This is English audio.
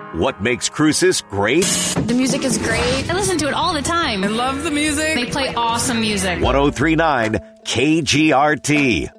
What makes Cruces great? The music is great. I listen to it all the time. I love the music. They play awesome music. 1039 KGRT.